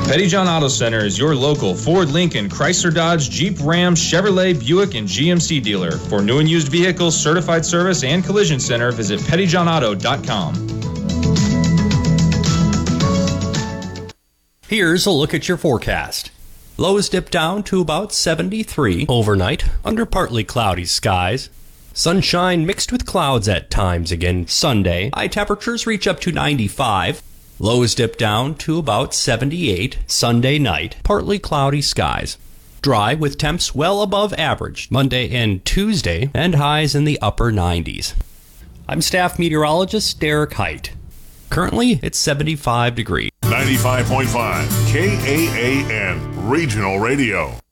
Pettyjohn Auto Center is your local Ford, Lincoln, Chrysler, Dodge, Jeep, Ram, Chevrolet, Buick, and GMC dealer. For new and used vehicles, certified service, and collision center, visit pettyjohnauto.com. Here's a look at your forecast. Lows dip down to about 73 overnight under partly cloudy skies. Sunshine mixed with clouds at times again Sunday. High temperatures reach up to 95. Lows dip down to about 78 Sunday night. Partly cloudy skies. Dry with temps well above average Monday and Tuesday and highs in the upper 90s. I'm staff meteorologist Derek Height. Currently, it's 75 degrees. 95.5 KAAN Regional Radio.